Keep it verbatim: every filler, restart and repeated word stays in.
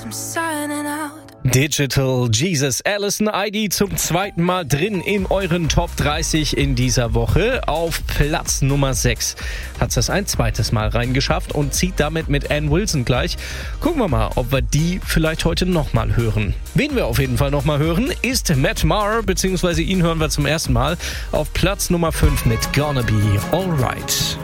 I'm signing out. Digital Jesus, Alison I D zum zweiten Mal drin in euren Top dreißig in dieser Woche. Auf Platz Nummer sechs hat es das ein zweites Mal reingeschafft und zieht damit mit Ann Wilson gleich. Gucken wir mal, ob wir die vielleicht heute nochmal hören. Wen wir auf jeden Fall nochmal hören, ist Matt Maher, beziehungsweise ihn hören wir zum ersten Mal auf Platz Nummer fünf mit Gonna Be Alright.